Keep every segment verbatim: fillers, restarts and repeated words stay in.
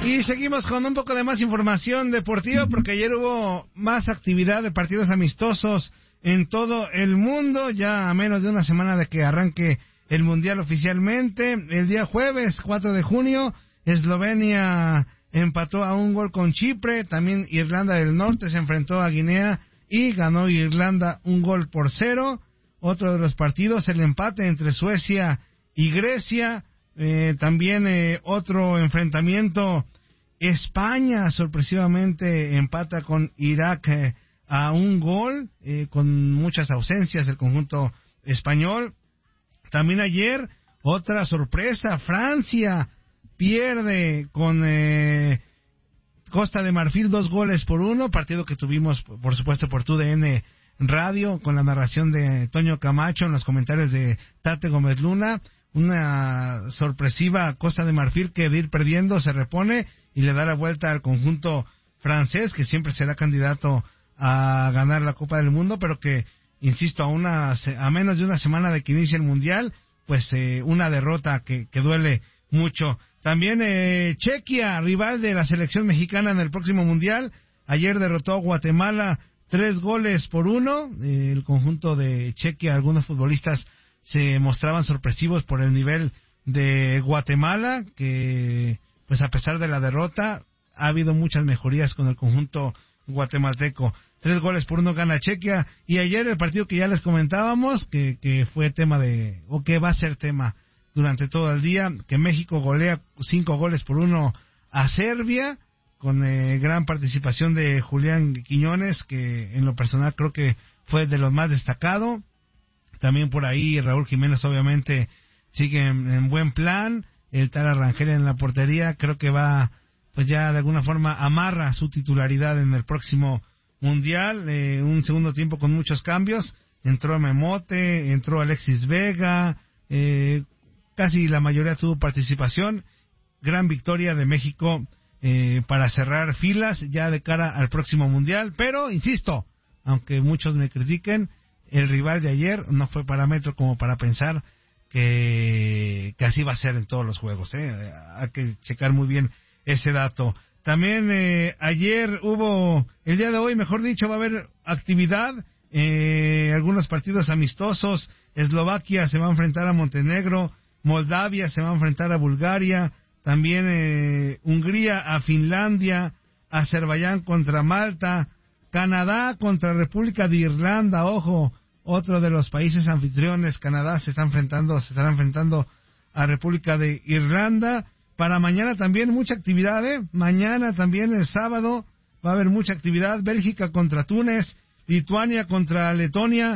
Y seguimos con un poco de más información deportiva porque ayer hubo más actividad de partidos amistosos en todo el mundo, ya a menos de una semana de que arranque el Mundial oficialmente. El día jueves, cuatro de junio, Eslovenia empató a un gol con Chipre, también Irlanda del Norte se enfrentó a Guinea y ganó Irlanda un gol por cero. Otro de los partidos, el empate entre Suecia y Grecia. Eh, también eh, otro enfrentamiento, España sorpresivamente empata con Irak eh, a un gol, eh, con muchas ausencias del conjunto español. También ayer otra sorpresa, Francia pierde con eh, Costa de Marfil dos goles por uno, partido que tuvimos por supuesto por T U D N Radio con la narración de Toño Camacho en los comentarios de Tate Gómez Luna. Una sorpresiva Costa de Marfil que de ir perdiendo se repone y le da la vuelta al conjunto francés, que siempre será candidato a ganar la Copa del Mundo, pero que, insisto, a, una, a menos de una semana de que inicie el Mundial, pues eh, una derrota que, que duele mucho. También eh, Chequia, rival de la selección mexicana en el próximo Mundial, ayer derrotó a Guatemala tres goles por uno. Eh, el conjunto de Chequia, algunos futbolistas se mostraban sorpresivos por el nivel de Guatemala, que pues a pesar de la derrota ha habido muchas mejorías con el conjunto guatemalteco. Tres goles por uno gana Chequia. Y ayer el partido que ya les comentábamos, que, que fue tema de, o que va a ser tema durante todo el día, que México golea cinco goles por uno a Serbia, con eh, gran participación de Julián Quiñones, que en lo personal creo que fue de los más destacado. También por ahí Raúl Jiménez obviamente sigue en, en buen plan. El Tara Rangel en la portería creo que va, pues ya de alguna forma amarra su titularidad en el próximo Mundial. Eh, un segundo tiempo con muchos cambios. Entró Memote, entró Alexis Vega, eh, casi la mayoría tuvo participación. Gran victoria de México eh, para cerrar filas ya de cara al próximo Mundial. Pero, insisto, aunque muchos me critiquen, el rival de ayer no fue parámetro como para pensar que, que así va a ser en todos los juegos. ¿eh? Hay que checar muy bien ese dato. También eh, ayer hubo, el día de hoy, mejor dicho, va a haber actividad, eh, algunos partidos amistosos. Eslovaquia se va a enfrentar a Montenegro, Moldavia se va a enfrentar a Bulgaria, también eh, Hungría a Finlandia, Azerbaiyán contra Malta, Canadá contra República de Irlanda. Ojo, otro de los países anfitriones, Canadá, se está enfrentando, se estará enfrentando a República de Irlanda. Para mañana también mucha actividad, ¿eh? Mañana también, el sábado, va a haber mucha actividad. Bélgica contra Túnez, Lituania contra Letonia.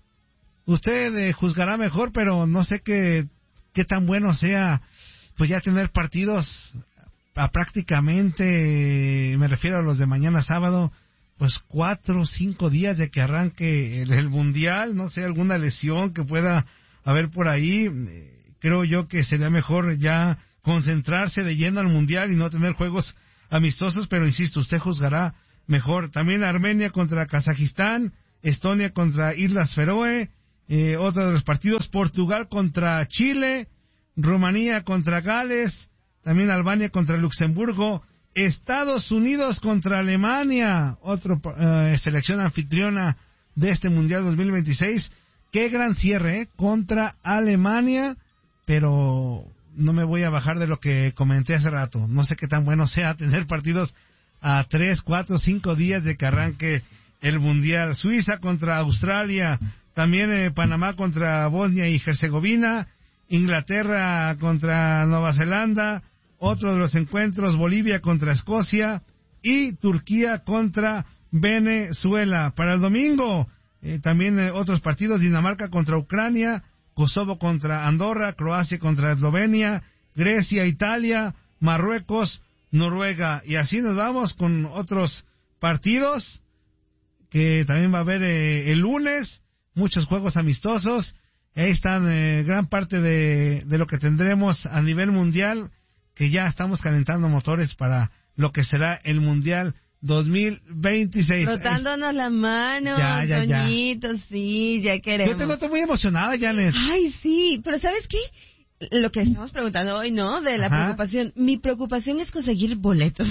Usted eh, juzgará mejor, pero no sé qué, qué tan bueno sea, pues ya tener partidos a prácticamente, me refiero a los de mañana sábado, pues cuatro o cinco días de que arranque el, el Mundial. No sé, alguna lesión que pueda haber por ahí. Eh, creo yo que sería mejor ya concentrarse de lleno al Mundial y no tener juegos amistosos, pero insisto, usted juzgará mejor. También Armenia contra Kazajistán, Estonia contra Islas Feroe, eh, otro de los partidos, Portugal contra Chile, Rumanía contra Gales, también Albania contra Luxemburgo, Estados Unidos contra Alemania, otra uh, selección anfitriona de este Mundial dos mil veintiséis. Qué gran cierre, ¿eh? Contra Alemania, pero no me voy a bajar de lo que comenté hace rato. No sé qué tan bueno sea tener partidos a tres, cuatro, cinco días de que arranque el Mundial. Suiza contra Australia, también eh, Panamá contra Bosnia y Herzegovina, Inglaterra contra Nueva Zelanda, otro de los encuentros, Bolivia contra Escocia y Turquía contra Venezuela. Para el domingo, eh, también eh, otros partidos, Dinamarca contra Ucrania, Kosovo contra Andorra, Croacia contra Eslovenia, Grecia, Italia, Marruecos, Noruega. Y así nos vamos con otros partidos que también va a haber eh, el lunes, muchos juegos amistosos. Ahí están eh, gran parte de, de lo que tendremos a nivel mundial, que ya estamos calentando motores para lo que será el Mundial dos mil veintiséis. Frotándonos la mano, ya, ya, Toñito, ya. sí, ya queremos. Yo te noto muy emocionada, Janet. Ay, sí, pero ¿sabes qué? lo que estamos preguntando hoy, ¿no? De la Ajá. preocupación. Mi preocupación es conseguir boletos.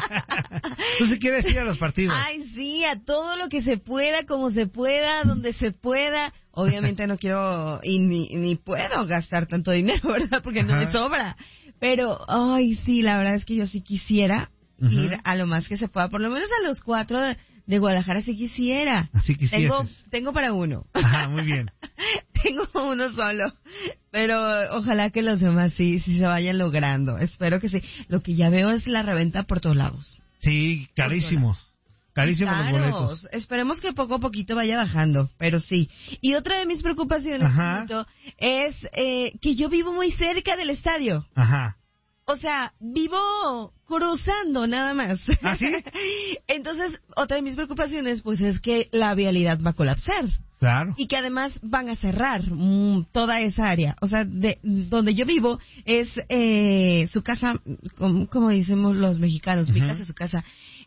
Tú sí quieres ir a los partidos. Ay, sí, a todo lo que se pueda, como se pueda, donde se pueda. Obviamente no quiero y ni, ni puedo gastar tanto dinero, ¿verdad? Porque no Ajá. me sobra. Pero, ay, sí, la verdad es que yo sí quisiera Ujú. ir a lo más que se pueda. Por lo menos a los cuatro de, de Guadalajara sí quisiera. Así quisieras. Tengo, tengo para uno. Ajá, muy bien. Tengo uno solo, pero ojalá que los demás sí, sí se vayan logrando. Espero que sí. Lo que ya veo es la reventa por todos lados. Sí, carísimos. Carísimos los Caros. boletos. Esperemos que poco a poquito vaya bajando, pero sí. Y otra de mis preocupaciones, Ajá. Chito, es eh, que yo vivo muy cerca del estadio. Ajá. O sea, vivo cruzando nada más. ¿Ah, sí? Entonces, otra de mis preocupaciones, pues, es que la vialidad va a colapsar. Claro. Y que además van a cerrar mm, toda esa área. O sea, de donde yo vivo es eh, su casa, como, como decimos los mexicanos, mi Ujú. casa es su casa.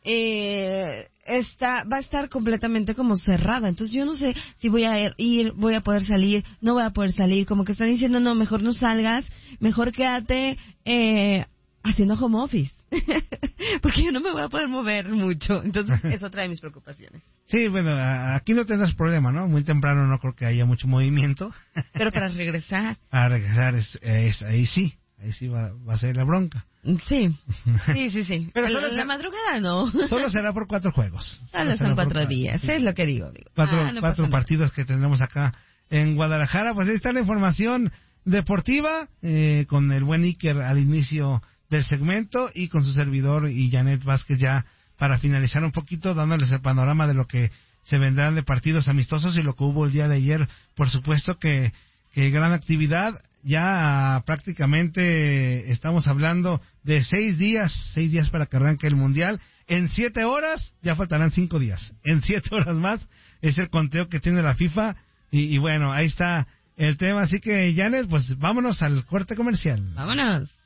Eh, está, va a estar completamente como cerrada. Entonces yo no sé si voy a ir, voy a poder salir, no voy a poder salir. Como que están diciendo, no, mejor no salgas, mejor quédate eh, haciendo home office. Porque yo no me voy a poder mover mucho. Entonces es otra de mis preocupaciones. Sí, bueno, a- aquí no tendrás problema, ¿no? Muy temprano no creo que haya mucho movimiento. Pero para regresar, A regresar, es, es- ahí sí, ahí sí va, va a ser la bronca. sí, sí, sí, sí. Pero la, solo la se- madrugada no. Solo será por cuatro juegos. Solo será son por cuatro cua- días, sí. es lo que digo. digo. Cuatro, Ah, no cuatro pasa nada. partidos que tendremos acá en Guadalajara. Pues ahí está la información deportiva, eh, con el buen Iker al inicio del segmento y con su servidor y Janet Vázquez ya para finalizar un poquito, dándoles el panorama de lo que se vendrán de partidos amistosos y lo que hubo el día de ayer. Por supuesto que, que gran actividad. Ya prácticamente estamos hablando de seis días, seis días para que arranque el Mundial. En siete horas, ya faltarán cinco días. En siete horas más es el conteo que tiene la FIFA. Y, y bueno, ahí está el tema. Así que, Janet, pues vámonos al corte comercial. Vámonos.